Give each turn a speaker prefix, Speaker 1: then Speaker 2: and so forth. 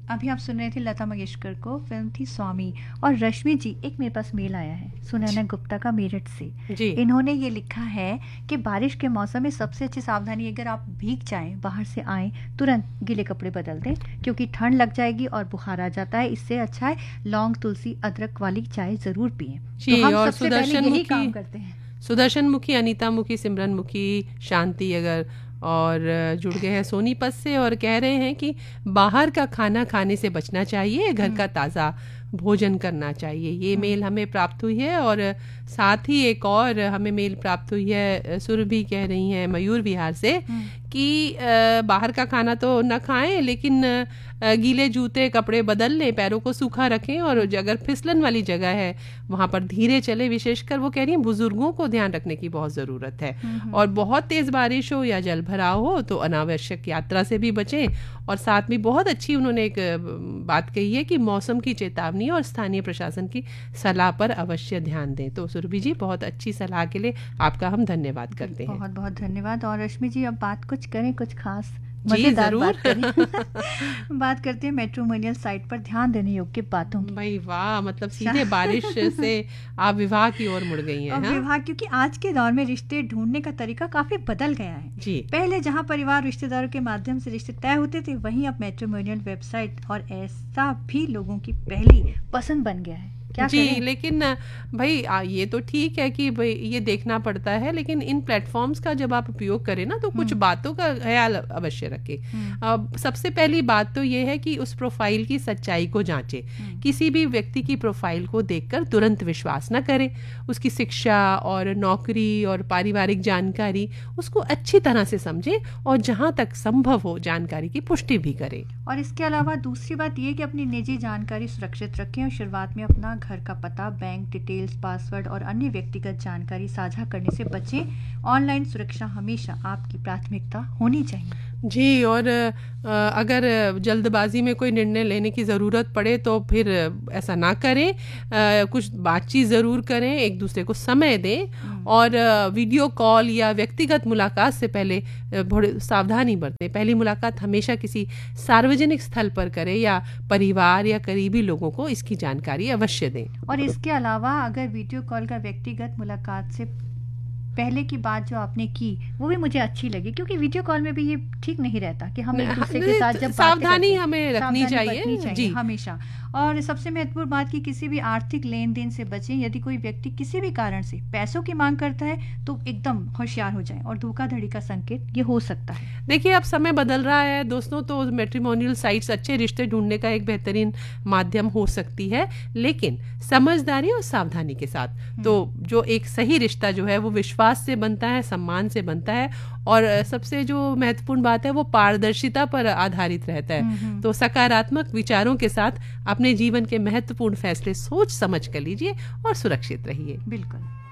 Speaker 1: अभी आप सुन रहे थे लता मंगेशकर को, फिल्म थी स्वामी। और रश्मि जी, एक मेरे पास मेल आया है सुनैना गुप्ता का मेरठ से
Speaker 2: जी।
Speaker 1: इन्होंने ये लिखा है कि बारिश के मौसम में सबसे अच्छी सावधानी, अगर आप भीग जाएं, बाहर से आएं, तुरंत गीले कपड़े बदल दें, क्योंकि ठंड लग जाएगी और बुखार आ जाता है। इससे अच्छा है लौंग, तुलसी, अदरक वाली चाय जरूर पिएं।
Speaker 2: जी,
Speaker 1: तो हम
Speaker 2: और
Speaker 1: सबसे पहले यही काम करते हैं।
Speaker 2: सुदर्शन मुखी, अनीता मुखी, सिमरन मुखी, शांति अगर और जुड़ गए हैं सोनीपत से और कह रहे हैं कि बाहर का खाना खाने से बचना चाहिए, घर का ताज़ा भोजन करना चाहिए। ये मेल हमें प्राप्त हुई है। और साथ ही एक और हमें मेल प्राप्त हुई है, सुरभि कह रही हैं मयूर विहार से कि बाहर का खाना तो न खाएं, लेकिन गीले जूते कपड़े बदल लें, पैरों को सूखा रखें, और अगर फिसलन वाली जगह है वहाँ पर धीरे चले। विशेषकर वो कह रही हैं बुजुर्गों को ध्यान रखने की बहुत ज़रूरत है। और बहुत तेज़ बारिश हो या जल भराव हो तो अनावश्यक यात्रा से भी बचें। और साथ में बहुत अच्छी उन्होंने एक बात कही है कि मौसम की चेतावनी और स्थानीय प्रशासन की सलाह पर अवश्य ध्यान दें। तो सुरभि जी, बहुत अच्छी सलाह के लिए आपका हम धन्यवाद करते हैं।
Speaker 1: बहुत बहुत धन्यवाद। और रश्मि जी, अब बात कुछ करें, कुछ खास
Speaker 2: जी जरूर
Speaker 1: बात करते हैं मैट्रिमोनियल साइट पर ध्यान देने योग्य बातों की।
Speaker 2: भाई वाह, मतलब सीधे बारिश से आप विवाह की ओर मुड़ गई हैं।
Speaker 1: विवाह, क्योंकि आज के दौर में रिश्ते ढूंढने का तरीका काफी बदल गया है।
Speaker 2: जी।
Speaker 1: पहले जहां परिवार रिश्तेदारों के माध्यम से रिश्ते तय होते थे, वहीं अब मैट्रिमोनियल वेबसाइट और ऐसा भी लोगों की पहली पसंद बन गया है।
Speaker 2: जी, लेकिन भाई ये तो ठीक है कि भाई ये देखना पड़ता है, लेकिन इन प्लेटफॉर्म्स का जब आप उपयोग करें ना तो कुछ बातों का ख्याल अवश्य रखें। अब सबसे पहली बात तो ये है कि उस प्रोफाइल की सच्चाई को जांचें। किसी भी व्यक्ति की प्रोफाइल को देखकर तुरंत विश्वास न करें। उसकी शिक्षा और नौकरी और पारिवारिक जानकारी उसको अच्छी तरह से समझें और जहां तक संभव हो जानकारी की पुष्टि भी करें।
Speaker 1: और इसके अलावा दूसरी बात ये कि अपनी निजी जानकारी सुरक्षित रखें और शुरुआत में अपना घर का पता, बैंक डिटेल्स, पासवर्ड और अन्य व्यक्तिगत जानकारी साझा करने से बचें। ऑनलाइन सुरक्षा हमेशा आपकी प्राथमिकता होनी चाहिए।
Speaker 2: जी, और अगर जल्दबाजी में कोई निर्णय लेने की ज़रूरत पड़े तो फिर ऐसा ना करें। कुछ बातचीत ज़रूर करें, एक दूसरे को समय दें और वीडियो कॉल या व्यक्तिगत मुलाकात से पहले थोड़ी सावधानी बरतें। पहली मुलाकात हमेशा किसी सार्वजनिक स्थल पर करें या परिवार या करीबी लोगों को इसकी जानकारी अवश्य दें।
Speaker 1: और इसके अलावा अगर वीडियो कॉल का व्यक्तिगत मुलाकात से पहले की बात जो आपने की वो भी मुझे अच्छी लगी, क्योंकि वीडियो कॉल में भी ये ठीक नहीं रहता कि हम एक दूसरे के साथ जब
Speaker 2: सावधानी हमें रखनी चाहिए जी
Speaker 1: हमेशा। और सबसे महत्वपूर्ण बात कि किसी भी आर्थिक लेन देन से बचें। यदि कोई व्यक्ति किसी भी कारण से पैसों की मांग करता है तो एकदम होशियार हो जाएं, और धोखाधड़ी का संकेत ये हो सकता है।
Speaker 2: देखिए, अब समय बदल रहा है दोस्तों, तो मैट्रिमोनियल साइट्स अच्छे रिश्ते ढूंढने का एक बेहतरीन माध्यम हो सकती है, लेकिन समझदारी और सावधानी के साथ। तो जो एक सही रिश्ता जो है वो विश्वास से बनता है, सम्मान से बनता है, और सबसे जो महत्वपूर्ण बात है वो पारदर्शिता पर आधारित रहता है। तो सकारात्मक विचारों के साथ अपने जीवन के महत्वपूर्ण फैसले सोच समझ कर लीजिए और सुरक्षित रहिए।
Speaker 1: बिल्कुल।